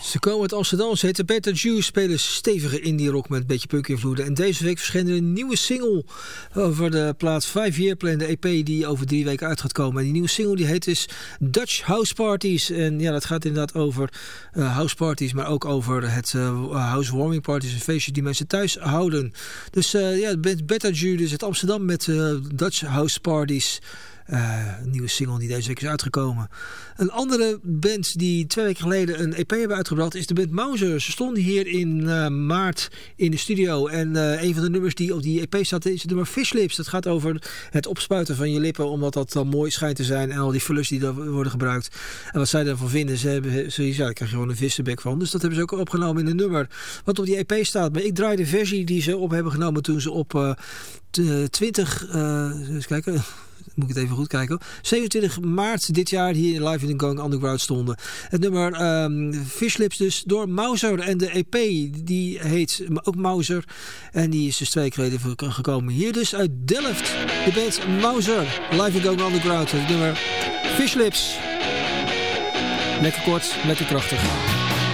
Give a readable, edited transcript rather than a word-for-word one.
Ze komen uit Amsterdam, ze heten Better Jews, spelen stevige indie rock met een beetje punk invloeden. En deze week verscheen er een nieuwe single over de plaats 5 Year Plan, de EP die over 3 weken uit gaat komen. En die nieuwe single die heet dus Dutch House Parties. En ja, dat gaat inderdaad over house parties, maar ook over het housewarming parties, een feestje die mensen thuis houden. Dus ja, Better Jews dus uit Amsterdam met Dutch House Parties. Een nieuwe single die deze week is uitgekomen. Een andere band die 2 weken geleden een EP hebben uitgebracht is de band Mauser. Ze stonden hier in maart in de studio en een van de nummers die op die EP staat is het nummer Fish Lips. Dat gaat over het opspuiten van je lippen omdat dat dan mooi schijnt te zijn en al die fillers die daar worden gebruikt. En wat zij daarvan vinden, daar krijg je gewoon een vissenbek van. Dus dat hebben ze ook opgenomen in een nummer wat op die EP staat. Maar ik draai de versie die ze op hebben genomen toen ze op 27 maart dit jaar hier live in de Going Underground stonden. Het nummer Fish Lips dus door Mauser. En de EP die heet ook Mauser. En die is dus 2 weken geleden gekomen. Hier dus uit Delft. De band Mauser. Live in Going Underground. Het nummer Fish Lips. Lekker kort, lekker krachtig.